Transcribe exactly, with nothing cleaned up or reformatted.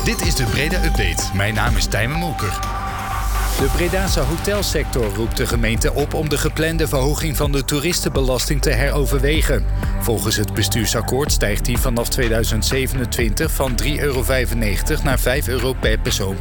Dit is de Breda Update. Mijn naam is Tijmen Molker. De Bredaanse hotelsector roept de gemeente op om de geplande verhoging van de toeristenbelasting te heroverwegen. Volgens het bestuursakkoord stijgt die vanaf tweeduizend zevenentwintig van drie euro vijfennegentig naar vijf euro per persoon